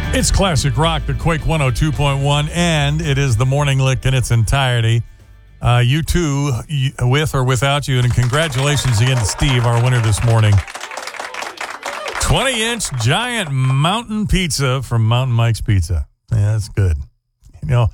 It's classic rock, the Quake 102.1, and it is the Morning Lick in its entirety. You too, with or without you, and congratulations again to Steve, our winner this morning. 20-inch giant mountain pizza from Mountain Mike's Pizza. Yeah, that's good. You know,